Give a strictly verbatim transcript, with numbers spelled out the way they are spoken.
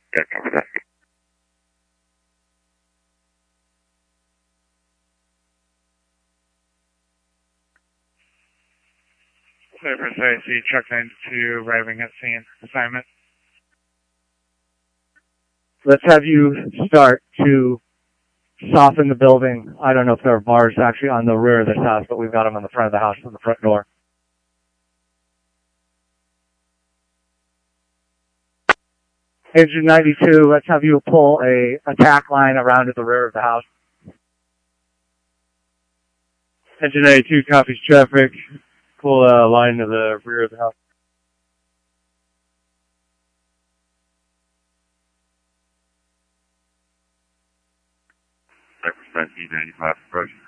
Yeah, cover that. Clear for A C, truck ninety-two arriving at scene. Assignment. Let's have you start to soften the building. I don't know if there are bars actually on the rear of this house, but we've got them on the front of the house from the front door. Engine ninety-two, let's have you pull a attack line around to the rear of the house. Engine ninety-two copies traffic. Pull a line to the rear of the house. Cypress E ninety-five approach.